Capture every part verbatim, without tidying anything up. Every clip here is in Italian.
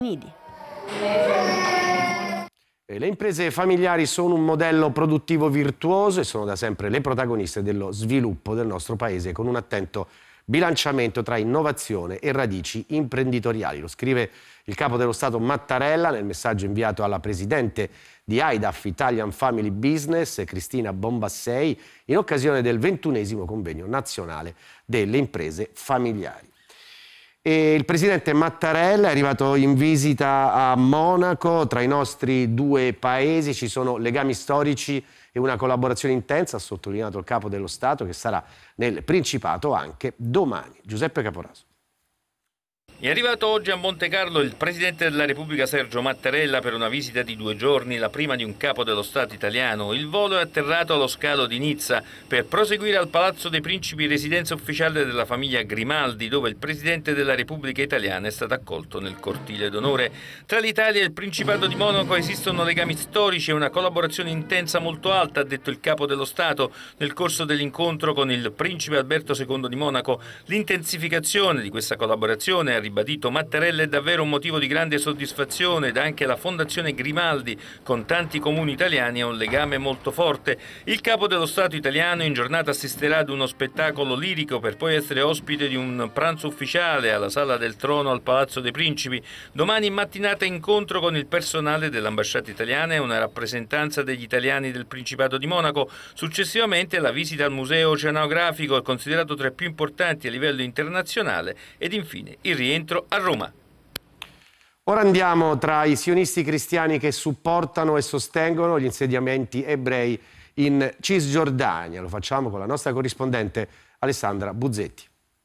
Nidi. Le imprese familiari sono un modello produttivo virtuoso e sono da sempre le protagoniste dello sviluppo del nostro paese, con un attento bilanciamento tra innovazione e radici imprenditoriali. Lo scrive il capo dello Stato Mattarella nel messaggio inviato alla presidente di I D A F Italian Family Business, Cristina Bombassei, in occasione del ventunesimo convegno nazionale delle imprese familiari. E il presidente Mattarella è arrivato in visita a Monaco. Tra i nostri due paesi ci sono legami storici e una collaborazione intensa, ha sottolineato il capo dello Stato, che sarà nel Principato anche domani. Giuseppe Caporaso. È arrivato oggi a Montecarlo il Presidente della Repubblica Sergio Mattarella per una visita di due giorni, la prima di un capo dello Stato italiano. Il volo è atterrato allo scalo di Nizza per proseguire al Palazzo dei Principi, residenza ufficiale della famiglia Grimaldi, dove il Presidente della Repubblica Italiana è stato accolto nel cortile d'onore. Tra l'Italia e il Principato di Monaco esistono legami storici e una collaborazione intensa molto alta, ha detto il capo dello Stato nel corso dell'incontro con il Principe Alberto secondo di Monaco. L'intensificazione di questa collaborazione, ha ribadito Mattarella, è davvero un motivo di grande soddisfazione ed anche la Fondazione Grimaldi con tanti comuni italiani ha un legame molto forte. Il capo dello Stato italiano in giornata assisterà ad uno spettacolo lirico per poi essere ospite di un pranzo ufficiale alla Sala del Trono al Palazzo dei Principi. Domani in mattinata incontro con il personale dell'ambasciata italiana e una rappresentanza degli italiani del Principato di Monaco. Successivamente la visita al Museo Oceanografico, considerato tra i più importanti a livello internazionale, ed infine il rientro a Roma. Ora andiamo tra i sionisti cristiani che supportano e sostengono gli insediamenti ebrei in Cisgiordania. Lo facciamo con la nostra corrispondente Alessandra Buzzetti.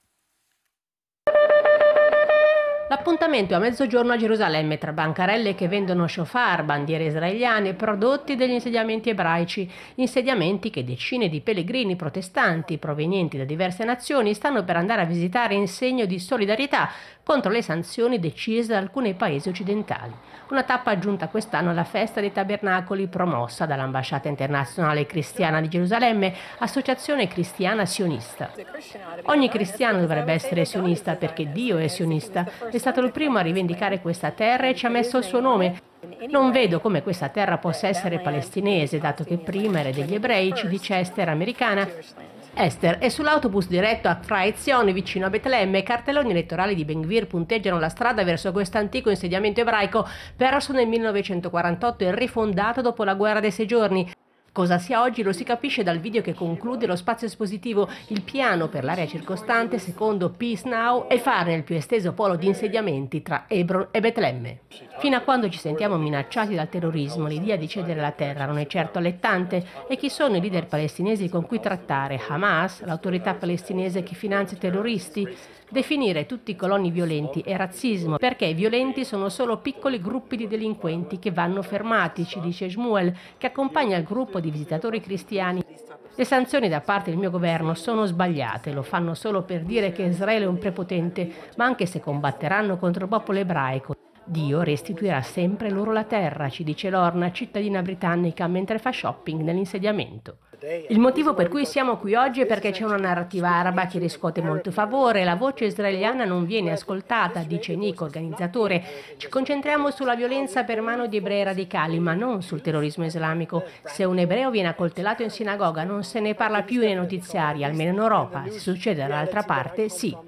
L'appuntamento è a mezzogiorno a Gerusalemme tra bancarelle che vendono shofar, bandiere israeliane, prodotti degli insediamenti ebraici, insediamenti che decine di pellegrini protestanti provenienti da diverse nazioni stanno per andare a visitare in segno di solidarietà contro le sanzioni decise da alcuni paesi occidentali. Una tappa aggiunta quest'anno alla festa dei tabernacoli promossa dall'Ambasciata Internazionale Cristiana di Gerusalemme, associazione cristiana sionista. Ogni cristiano dovrebbe essere sionista perché Dio è sionista. È stato il primo a rivendicare questa terra e ci ha messo il suo nome. Non vedo come questa terra possa essere palestinese, dato che prima era degli ebrei, ci dice Esther, americana. Esther è sull'autobus diretto a Kfar Etzion, vicino a Betlemme. Cartelloni elettorali di Ben Gvir punteggiano la strada verso questo antico insediamento ebraico, perso nel millenovecentoquarantotto e rifondato dopo la guerra dei sei giorni. Cosa sia oggi lo si capisce dal video che conclude lo spazio espositivo. Il piano per l'area circostante, secondo Peace Now, è farne il più esteso polo di insediamenti tra Hebron e Betlemme. Fino a quando ci sentiamo minacciati dal terrorismo, l'idea di cedere la terra non è certo allettante. E chi sono i leader palestinesi con cui trattare? Hamas, l'autorità palestinese che finanzia i terroristi? Definire tutti i coloni violenti è razzismo, perché i violenti sono solo piccoli gruppi di delinquenti che vanno fermati, ci dice Shmuel, che accompagna il gruppo di visitatori cristiani. Le sanzioni da parte del mio governo sono sbagliate, lo fanno solo per dire che Israele è un prepotente, ma anche se combatteranno contro il popolo ebraico, Dio restituirà sempre loro la terra, ci dice Lorna, cittadina britannica, mentre fa shopping nell'insediamento. Il motivo per cui siamo qui oggi è perché c'è una narrativa araba che riscuote molto favore, la voce israeliana non viene ascoltata, dice Nico, organizzatore. Ci concentriamo sulla violenza per mano di ebrei radicali, ma non sul terrorismo islamico. Se un ebreo viene accoltellato in sinagoga non se ne parla più nei notiziari, almeno in Europa. Se succede dall'altra parte, sì.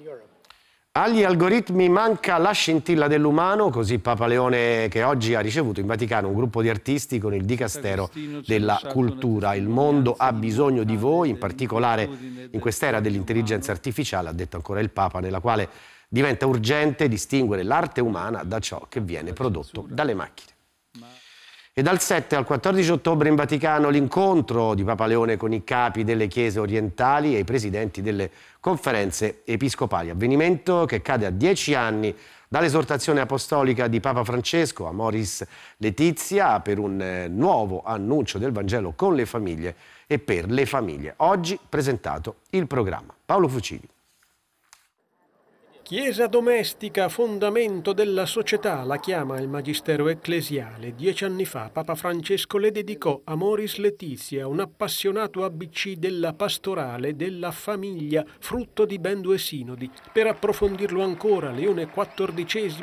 Agli algoritmi manca la scintilla dell'umano, così Papa Leone, che oggi ha ricevuto in Vaticano un gruppo di artisti con il Dicastero della Cultura. Il mondo ha bisogno di voi, in particolare in quest'era dell'intelligenza artificiale, ha detto ancora il Papa, nella quale diventa urgente distinguere l'arte umana da ciò che viene prodotto dalle macchine. E dal sette al quattordici ottobre in Vaticano l'incontro di Papa Leone con i capi delle chiese orientali e i presidenti delle conferenze episcopali. Avvenimento che cade a dieci anni dall'esortazione apostolica di Papa Francesco Amoris Laetitia per un nuovo annuncio del Vangelo con le famiglie e per le famiglie. Oggi presentato il programma. Paolo Fucili. Chiesa domestica, fondamento della società, la chiama il Magistero Ecclesiale. Dieci anni fa Papa Francesco le dedicò Amoris Laetitia, un appassionato A B C della pastorale, della famiglia, frutto di ben due sinodi. Per approfondirlo ancora, Leone quattordicesimo